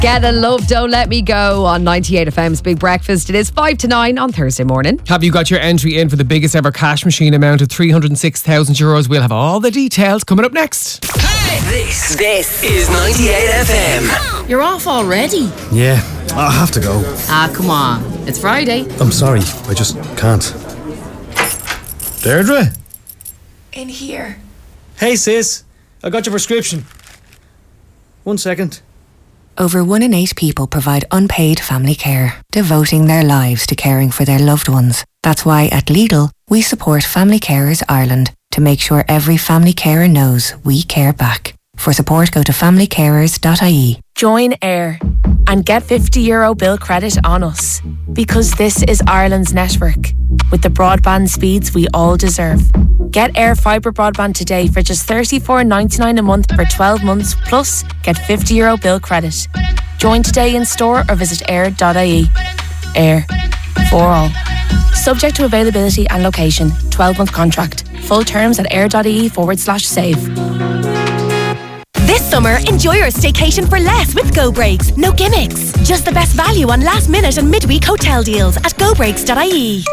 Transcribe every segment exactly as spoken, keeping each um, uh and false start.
Get a Love, Don't Let Me Go on ninety-eight F M's Big Breakfast. It is five to nine on Thursday morning. Have you got your entry in for the biggest ever cash machine amount of three hundred six thousand euros? We'll have all the details coming up next. Hey! This, this is ninety-eight F M. You're off already? Yeah, I have to go. Ah, come on. It's Friday. I'm sorry, I just can't. Deirdre? In here. Hey sis, I got your prescription. One second. Over one in eight people provide unpaid family care, devoting their lives to caring for their loved ones. That's why at Lidl, we support Family Carers Ireland to make sure every family carer knows we care back. For support, go to family carers dot I E. Join AIR and get fifty euro bill credit on us, because this is Ireland's network with the broadband speeds we all deserve. Get AIR fibre broadband today for just thirty-four ninety-nine a month for twelve months, plus get fifty euro bill credit. Join today in store or visit air dot I E. AIR, for all. Subject to availability and location. twelve month contract. Full terms at air.ie forward slash save. This summer, enjoy your staycation for less with Go Breaks. No gimmicks. Just the best value on last minute and midweek hotel deals at go breaks dot I E.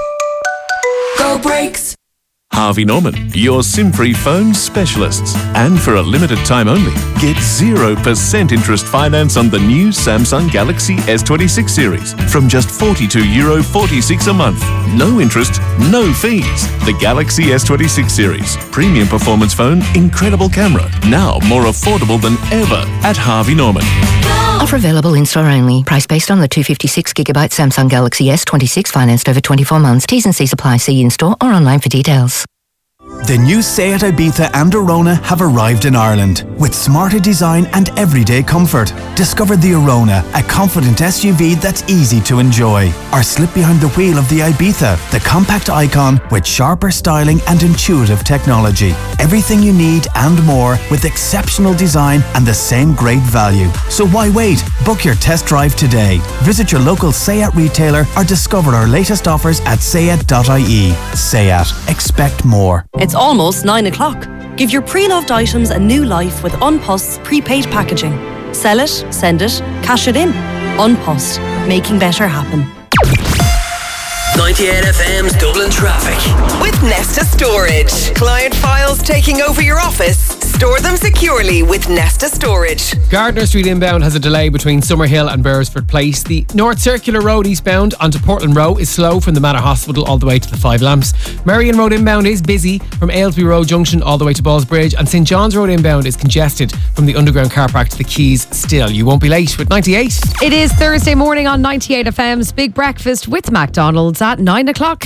Go Breaks. Harvey Norman, your SIM-free phone specialists. And for a limited time only, get zero percent interest finance on the new Samsung Galaxy S twenty-six series from just forty-two euro forty-six a month. No interest, no fees. The Galaxy S twenty-six series. Premium performance phone, incredible camera. Now more affordable than ever at Harvey Norman. Offer available in-store only. Price based on the two hundred fifty-six gigabyte Samsung Galaxy S twenty-six financed over twenty-four months. T's and C's apply. See in-store or online for details. The new Seat Ibiza and Arona have arrived in Ireland with smarter design and everyday comfort. Discover the Arona, a confident S U V that's easy to enjoy. Or slip behind the wheel of the Ibiza, the compact icon with sharper styling and intuitive technology. Everything you need and more with exceptional design and the same great value. So why wait? Book your test drive today. Visit your local Seat retailer or discover our latest offers at seat dot I E. Seat. Expect more. It's almost nine o'clock. Give your pre-loved items a new life with Unpost's prepaid packaging. Sell it, send it, cash it in. Unpost, making better happen. ninety-eight F M's Dublin Traffic. With Nesta Storage. Client files taking over your office. Store them securely with Nesta Storage. Gardner Street inbound has a delay between Summerhill and Beresford Place. The North Circular Road eastbound onto Portland Row is slow from the Manor Hospital all the way to the Five Lamps. Marion Road inbound is busy from Aylesbury Road Junction all the way to Ballsbridge, and St John's Road inbound is congested from the underground car park to the Quays still. You won't be late with ninety-eight. It is Thursday morning on ninety-eight F M's Big Breakfast with McDonald's at nine o'clock.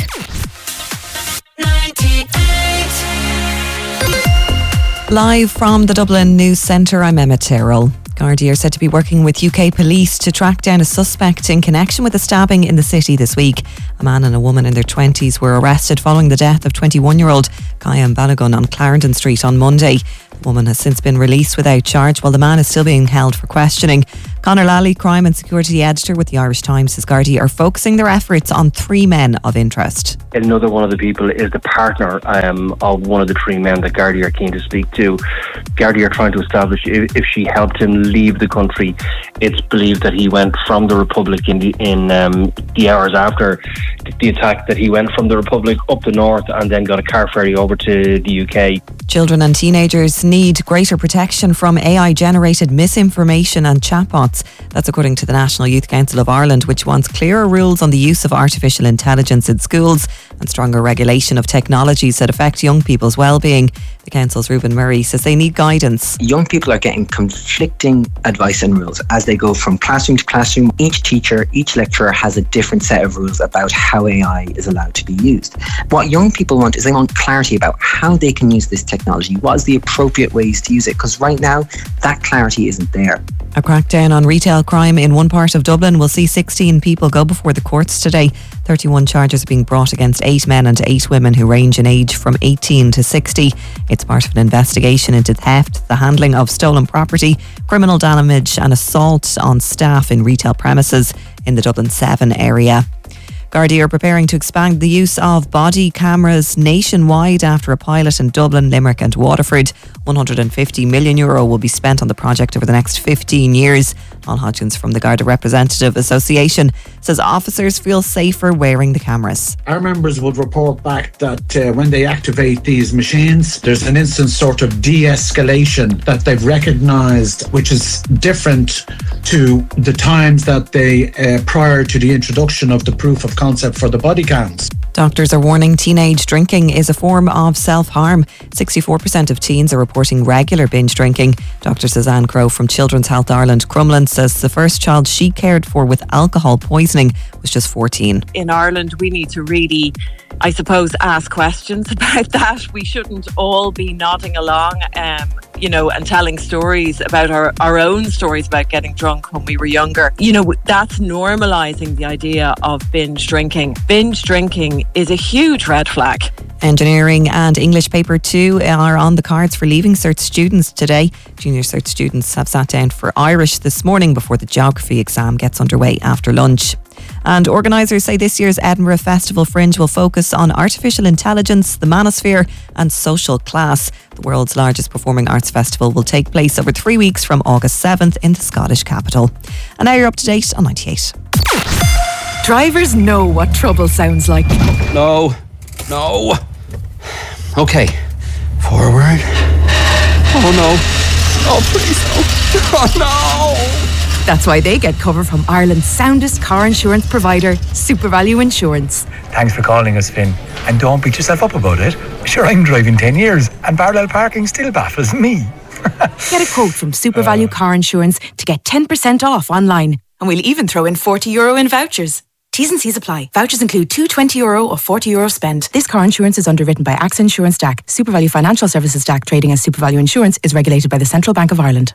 Live from the Dublin News Centre, I'm Emma Tyrrell. Gardaí are said to be working with U K police to track down a suspect in connection with a stabbing in the city this week. A man and a woman in their twenties were arrested following the death of twenty-one-year-old Kayam Balogun on Clarendon Street on Monday. The woman has since been released without charge, while the man is still being held for questioning. Conor Lally, crime and security editor with the Irish Times, says Gardaí are focusing their efforts on three men of interest. Another one of the people is the partner um, of one of the three men that Gardaí are keen to speak to. Gardaí are trying to establish if, if she helped him leave the country. It's believed that he went from the Republic in the, in um, the hours after the attack, that he went from the Republic up the north and then got a car ferry over to the U K. Children and teenagers need greater protection from A I-generated misinformation and chatbots. That's according to the National Youth Council of Ireland, which wants clearer rules on the use of artificial intelligence in schools and stronger regulation of technologies that affect young people's well-being. The council's Reuben Murray says they need guidance. Young people are getting conflicting advice and rules as they go from classroom to classroom. Each teacher, each lecturer has a different set of rules about how A I is allowed to be used. What young people want is they want clarity about how they can use this technology. What is the appropriate ways to use it? Because right now, that clarity isn't there. A crackdown on retail crime in one part of Dublin will see sixteen people go before the courts today. thirty-one charges are being brought against eight men and eight women who range in age from eighteen to sixty. It's part of an investigation into theft, the handling of stolen property, criminal damage and assault on staff in retail premises in the Dublin seven area. Gardaí are preparing to expand the use of body cameras nationwide after a pilot in Dublin, Limerick and Waterford. one hundred fifty million euro will be spent on the project over the next fifteen years. Paul Hodgins from the Garda Representative Association says officers feel safer wearing the cameras. Our members would report back that uh, when they activate these machines, there's an instant sort of de-escalation that they've recognised, which is different to the times that they, uh, prior to the introduction of the proof of concept for the body cams. Doctors are warning teenage drinking is a form of self-harm. sixty-four percent of teens are reporting regular binge drinking. Doctor Suzanne Crowe from Children's Health Ireland Crumlin says the first child she cared for with alcohol poisoning was just fourteen. In Ireland, we need to really, I suppose, ask questions about that. We shouldn't all be nodding along, um, you know, and telling stories about our, our own stories about getting drunk when we were younger. You know, that's normalising the idea of binge drinking. Binge drinking is a huge red flag. Engineering and English Paper two are on the cards for Leaving Cert students today. Junior Cert students have sat down for Irish this morning before the geography exam gets underway after lunch. And organisers say this year's Edinburgh Festival Fringe will focus on artificial intelligence, the manosphere and social class. The world's largest performing arts festival will take place over three weeks from August seventh in the Scottish capital. And now you're up to date on ninety-eight. Drivers know what trouble sounds like. No, no. Okay, forward. Oh no. Oh please no. Oh no. That's why they get cover from Ireland's soundest car insurance provider, SuperValue Insurance. Thanks for calling us, Finn. And don't beat yourself up about it. Sure, I'm driving ten years and parallel parking still baffles me. Get a quote from SuperValue uh, Car Insurance to get ten percent off online. And we'll even throw in forty euro in vouchers. T's and C's apply. Vouchers include two twenty euro or forty euro spend. This car insurance is underwritten by A X A Insurance D A C. SuperValue Financial Services D A C, trading as SuperValue Insurance, is regulated by the Central Bank of Ireland.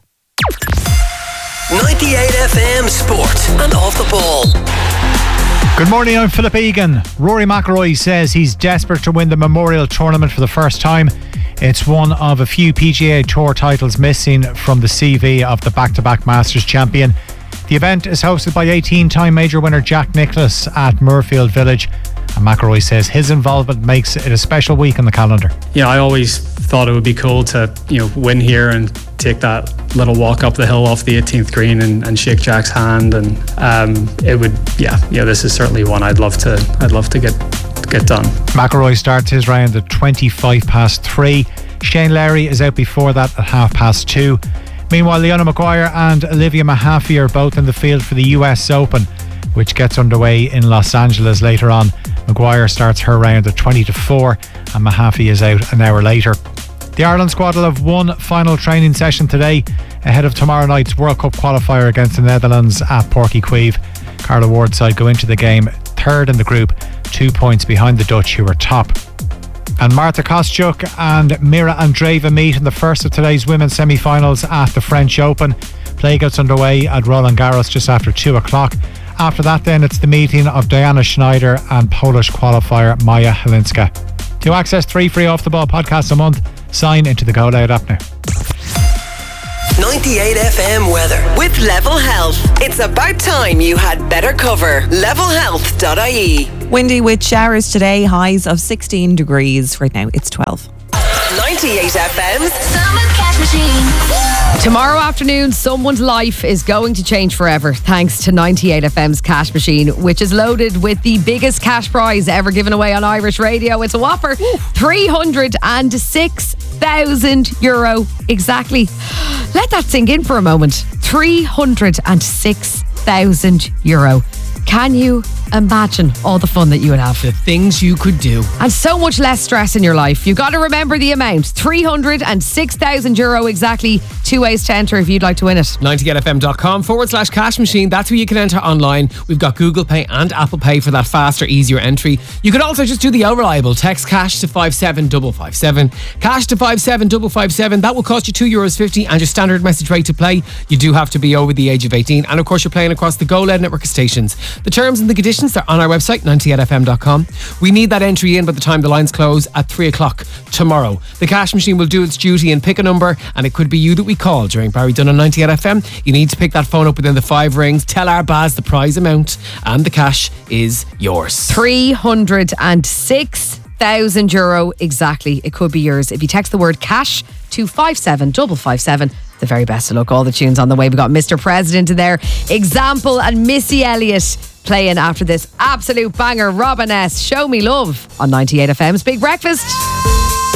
ninety-eight F M Sport and Off the Ball. Good morning, I'm Philip Egan. Rory McIlroy says he's desperate to win the Memorial Tournament for the first time. It's one of a few P G A Tour titles missing from the C V of the back-to-back Masters champion. The event is hosted by eighteen-time major winner Jack Nicklaus at Murfield Village, and McIlroy says his involvement makes it a special week on the calendar. Yeah, I always thought it would be cool to, you know, win here and take that little walk up the hill off the eighteenth green and, and shake Jack's hand, and um, it would, yeah, yeah. This is certainly one I'd love to, I'd love to get get done. McIlroy starts his round at twenty-five past three. Shane Lowry is out before that at half past two. Meanwhile, Leona Maguire and Olivia Mahaffey are both in the field for the U S Open, which gets underway in Los Angeles later on. Maguire starts her round at twenty to four and Mahaffey is out an hour later. The Ireland squad will have one final training session today ahead of tomorrow night's World Cup qualifier against the Netherlands at Porky Queeve. Carla Ward's side go into the game third in the group, two points behind the Dutch, who are top. And Marta Kostyuk and Mira Andreeva meet in the first of today's women's semi-finals at the French Open. Play gets underway at Roland Garros just after two o'clock. After that then it's the meeting of Diana Schneider and Polish qualifier Maja Helinska. To access three free Off the Ball podcasts a month, sign into the Go Loud app now. ninety-eight F M weather with Level Health. It's about time you had better cover. level health dot I E. Windy with showers today, highs of sixteen degrees. Right now it's twelve. ninety-eight F M's Summer Cash Machine. Tomorrow afternoon, someone's life is going to change forever thanks to ninety-eight F M's Cash Machine, which is loaded with the biggest cash prize ever given away on Irish radio. It's a whopper three hundred six thousand euro exactly. Let that sink in for a moment. three hundred six thousand euro. Can you imagine all the fun that you would have? The things you could do. And so much less stress in your life. You've got to remember the amount. three hundred six thousand euro exactly. Two ways to enter if you'd like to win it. ninety-eight F M dot com forward slash cash machine. That's where you can enter online. We've got Google Pay and Apple Pay for that faster, easier entry. You could also just do the reliable. Text cash to five seven five five seven. Cash to five seven five five seven. That will cost you two euros fifty and your standard message rate to play. You do have to be over the age of eighteen. And of course, you're playing across the Go Loud network of stations. The terms and the conditions, they're on our website, ninety-eight F M dot com. We need that entry in by the time the lines close at three o'clock tomorrow. The cash machine will do its duty and pick a number, and it could be you that we call during Barry Dunn on ninety-eight F M. You need to pick that phone up within the five rings. Tell our Baz the prize amount, and the cash is yours. three hundred six thousand euro exactly. It could be yours if you text the word cash to five seven five five seven the very best of luck. All the tunes on the way. We got Mister President in there, Example, and Missy Elliott playing after this absolute banger. Robin S., Show Me Love on ninety-eight F M's Big Breakfast.